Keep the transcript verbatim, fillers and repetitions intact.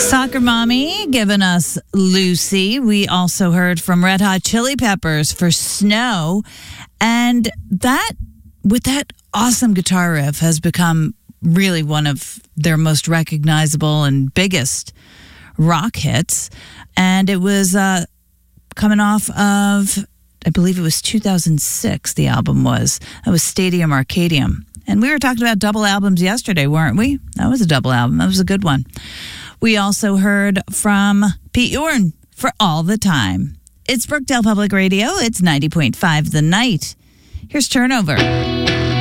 Soccer Mommy giving us Lucy. We also heard from Red Hot Chili Peppers for Snow. And that, with that awesome guitar riff, has become really one of their most recognizable and biggest rock hits. And it was uh, coming off of, I believe it was two thousand six, the album was. That was Stadium Arcadium. And we were talking about double albums yesterday, weren't we? That was a double album. That was a good one. We also heard from Pete Yorn for All the Time. It's Brookdale Public Radio. It's ninety point five The Night. Here's Turnover.